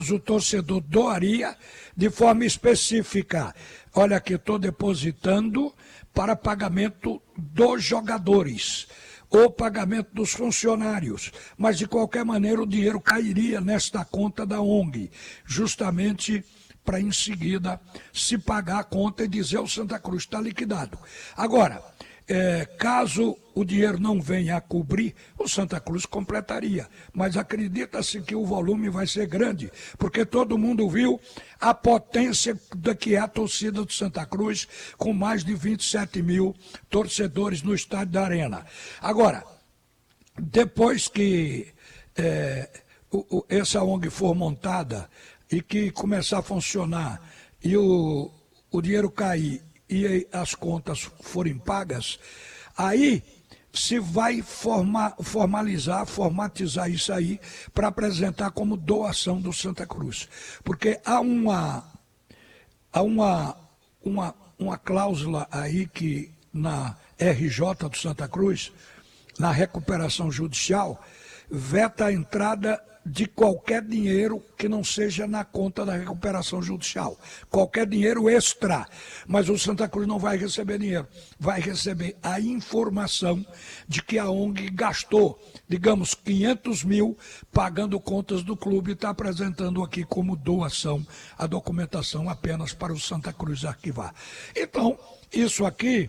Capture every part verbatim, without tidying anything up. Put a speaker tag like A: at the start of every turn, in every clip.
A: o torcedor doaria de forma específica. Olha aqui, estou depositando para pagamento dos jogadores ou pagamento dos funcionários, mas de qualquer maneira o dinheiro cairia nesta conta da O N G, justamente para em seguida se pagar a conta e dizer ao Santa Cruz está liquidado. Agora, é, caso o dinheiro não venha a cobrir, o Santa Cruz completaria, mas acredita-se que o volume vai ser grande, porque todo mundo viu a potência da que é a torcida do Santa Cruz, com mais de vinte e sete mil torcedores no estádio da Arena. Agora, depois que é, o, o, essa O N G for montada e que começar a funcionar e o, o dinheiro cair e as contas forem pagas, aí se vai formar, formalizar, formatizar isso aí para apresentar como doação do Santa Cruz. Porque há uma, há uma, uma, uma cláusula aí que na R J do Santa Cruz, na recuperação judicial, veta a entrada de qualquer dinheiro que não seja na conta da recuperação judicial. Qualquer dinheiro extra. Mas o Santa Cruz não vai receber dinheiro. Vai receber a informação de que a O N G gastou, digamos, quinhentos mil pagando contas do clube e está apresentando aqui como doação a documentação apenas para o Santa Cruz arquivar. Então, isso aqui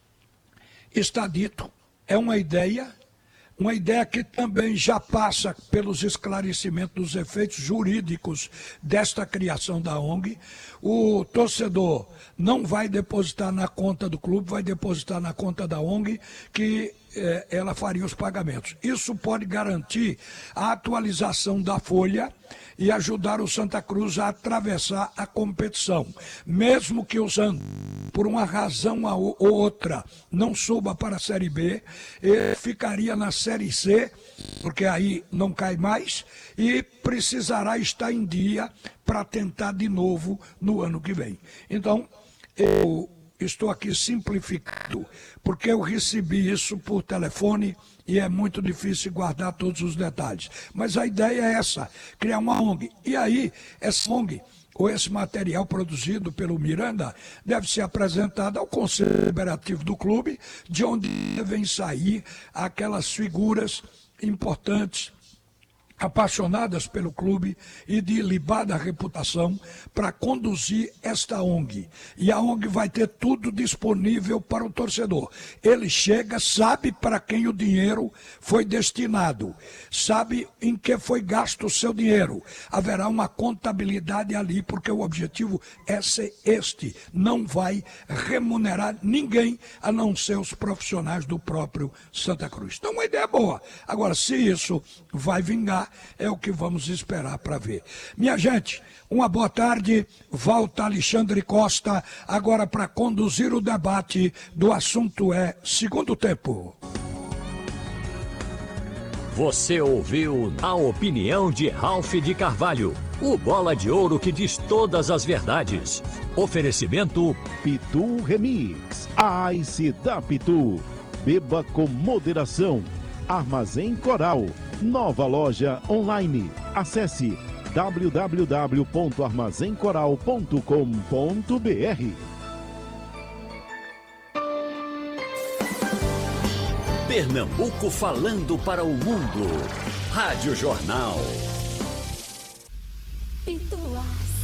A: está dito, é uma ideia. Uma ideia que também já passa pelos esclarecimentos dos efeitos jurídicos desta criação da O N G. O torcedor não vai depositar na conta do clube, vai depositar na conta da O N G, que eh, ela faria os pagamentos. Isso pode garantir a atualização da folha e ajudar o Santa Cruz a atravessar a competição. Mesmo que o Santa, por uma razão ou outra, não suba para a Série B, ele ficaria na Série C, porque aí não cai mais, e precisará estar em dia para tentar de novo no ano que vem. Então, eu estou aqui simplificando, porque eu recebi isso por telefone e é muito difícil guardar todos os detalhes. Mas a ideia é essa, criar uma O N G. E aí, essa O N G, ou esse material produzido pelo Miranda, deve ser apresentado ao Conselho Deliberativo do clube, de onde devem sair aquelas figuras importantes, apaixonadas pelo clube e de ilibada reputação para conduzir esta O N G. E a O N G vai ter tudo disponível para o torcedor. Ele chega, sabe para quem o dinheiro foi destinado, sabe em que foi gasto o seu dinheiro. Haverá uma contabilidade ali, porque o objetivo é ser este. Não vai remunerar ninguém, a não ser os profissionais do próprio Santa Cruz. Então, uma ideia boa. Agora, se isso vai vingar, é o que vamos esperar para ver. Minha gente, uma boa tarde. Volta Alexandre Costa agora para conduzir o debate do assunto é Segundo Tempo.
B: Você ouviu a opinião de Ralph de Carvalho, o bola de ouro que diz todas as verdades. Oferecimento
C: Pitu Remix, a Ice da Pitu. Beba com moderação. Armazém Coral, nova loja online. Acesse w w w ponto armazém coral ponto com ponto b r.
B: Pernambuco falando para o mundo. Rádio Jornal.
D: Pituás.